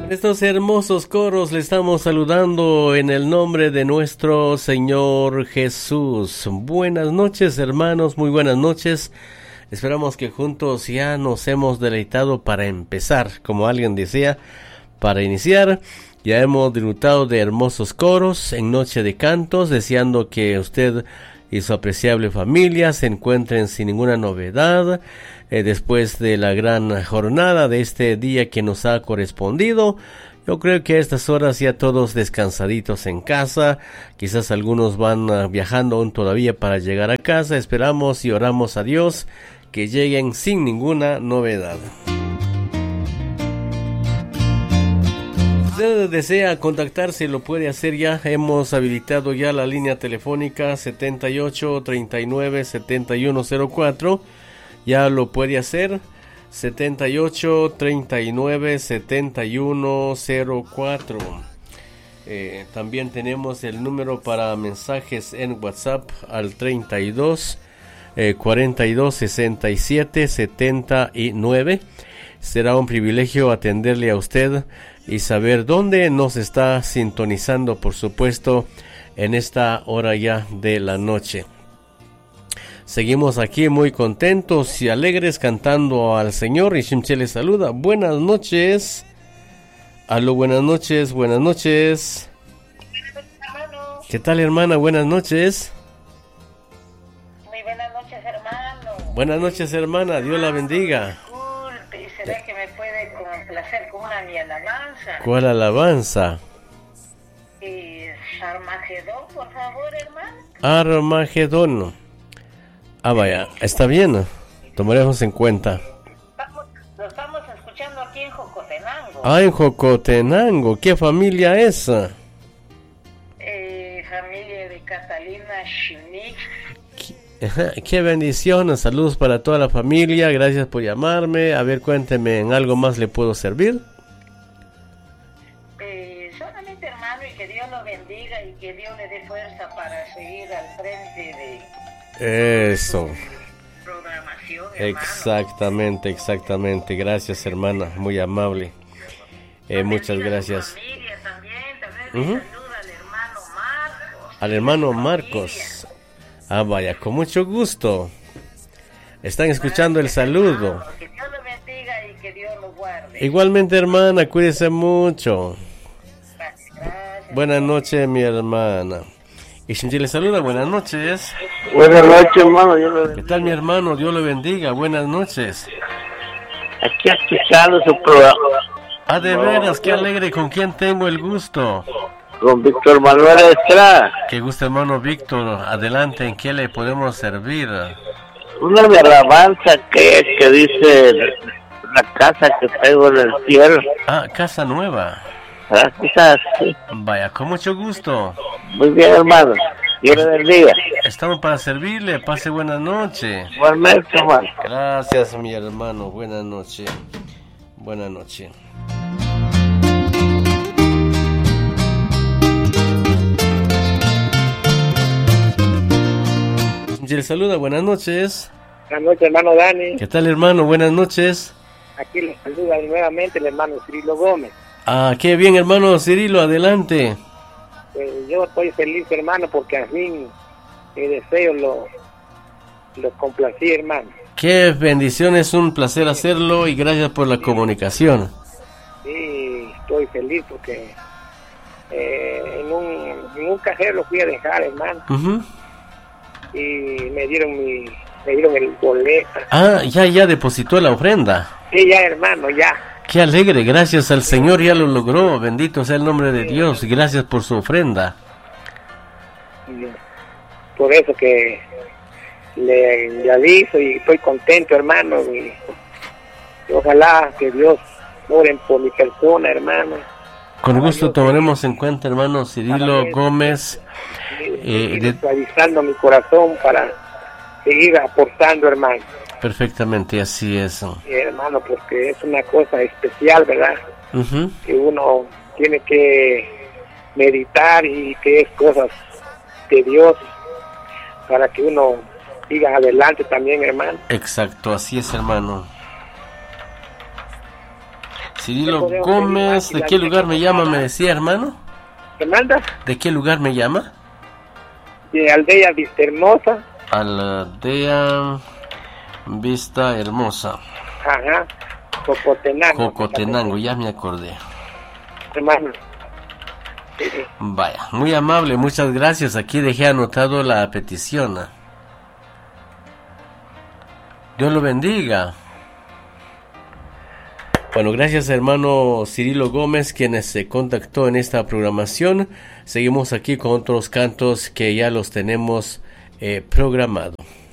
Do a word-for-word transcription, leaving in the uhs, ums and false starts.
Estos hermosos coros le estamos saludando en el nombre de nuestro Señor Jesús. Buenas noches, hermanos, muy buenas noches. Esperamos que juntos ya nos hemos deleitado para empezar, como alguien decía, para iniciar. Ya hemos disfrutado de hermosos coros en Noche de Cantos, deseando que usted y su apreciable familia se encuentren sin ninguna novedad eh, después de la gran jornada de este día que nos ha correspondido. Yo creo que a estas horas ya todos descansaditos en casa, quizás algunos van uh, viajando aún todavía para llegar a casa. Esperamos y oramos a Dios que lleguen sin ninguna novedad. Si usted desea contactarse, lo puede hacer ya. Hemos habilitado ya la línea telefónica setenta y ocho, treinta y nueve, setenta y uno cero cuatro. Ya lo puede hacer. setenta y ocho, treinta y nueve, setenta y uno cero cuatro. Eh, también tenemos el número para mensajes en WhatsApp al treinta y dos, eh, cuarenta y dos, sesenta y siete, setenta y nueve. Será un privilegio atenderle a usted y saber dónde nos está sintonizando, por supuesto, en esta hora ya de la noche. Seguimos aquí muy contentos y alegres cantando al Señor, y Shimche les saluda. Buenas noches. Aló, buenas noches, buenas noches. ¿Qué tal, hermana? Buenas noches. Muy buenas noches, hermano. Buenas noches, hermana. Dios la bendiga. Disculpe, ¿será que me puede complacer con una mi alabanza? ¿Cuál alabanza? Eh, Armagedón, por favor, hermano. Armagedón. Ah, vaya, está bien. Tomaremos en cuenta. Estamos, lo estamos escuchando aquí en Jocotenango. Ah, en Jocotenango. ¿Qué familia es? Eh, familia de Catalina Shunik. Qué, qué bendición. Saludos para toda la familia. Gracias por llamarme. A ver, cuénteme, ¿en algo más le puedo servir? Eh, solamente, hermano, y que Dios lo bendiga y que Dios le dé fuerza para seguir al frente de... Eso. Programación, hermano. Exactamente, exactamente. Gracias, hermana, muy amable. Eh, muchas gracias. Familia también, también Uh-huh. saluda al hermano Marcos. Al hermano Marcos. Ah, vaya, con mucho gusto. Están escuchando el saludo. Que Dios lo bendiga y que Dios lo guarde. Igualmente, hermana, cuídese mucho. Gracias, gracias. Buenas noches, mi hermana. Y Shinji le saluda, buenas noches. Buenas noches, hermano. Yo lo... ¿Qué tal, mi hermano? Dios lo bendiga, buenas noches. Aquí escuchando su programa. Ah, de veras, qué alegre, ¿con quién tengo el gusto? Con Víctor Manuel Estrada. Qué gusto, hermano Víctor. Adelante, ¿en qué le podemos servir? Una de alabanza que, que dice la casa que tengo en el cielo. Ah, casa nueva. Ah, quizás, sí. Vaya, con mucho gusto. Muy bien, hermano. Dios le bendiga. Estamos para servirle, pase buena noche. Igualmente, hermano. Gracias, mi hermano, buena noche. Buena noche. Le saluda, buenas noches. Buenas noches, hermano Dani. ¿Qué tal, hermano? Buenas noches. Aquí le saluda nuevamente el hermano Cirilo Gómez. Ah, qué bien, hermano Cirilo, adelante. Pues yo estoy feliz, hermano, porque al fin mi deseo lo, lo complací, hermano. Qué bendición, es un placer hacerlo y gracias por la comunicación. Sí, estoy feliz porque eh, en, un, en un cajero lo fui a dejar, hermano. Uh-huh. Y me dieron mi, me dieron el boleto. Ah, ya, ya depositó la ofrenda. Sí, ya, hermano, ya. Qué alegre, gracias al Señor, ya lo logró, bendito sea el nombre de Dios, gracias por su ofrenda. Por eso que le, le aviso y estoy contento, hermano, y, y ojalá que Dios oren por mi persona, hermano. Con gusto tomaremos en cuenta, hermano Cirilo Gómez, eh, de... suavizando mi corazón para seguir aportando, hermano. Perfectamente, así es. Sí, hermano, porque es una cosa especial, ¿verdad? Uh-huh. Que uno tiene que meditar y que es cosas de Dios para que uno siga adelante también, hermano. Exacto, así es, hermano. Cirilo Gómez, ¿de qué lugar me llama? Me decía, hermano. ¿Qué manda? ¿De qué lugar me llama? De Aldea Vista Hermosa. Aldea Vista Hermosa. Ajá. Cocotenango. Cocotenango, ya me acordé. Hermano. Sí. Vaya, muy amable, muchas gracias. Aquí dejé anotado la petición. Dios lo bendiga. Bueno, gracias hermano Cirilo Gómez, quien se contactó en esta programación. Seguimos aquí con otros cantos que ya los tenemos eh, programados.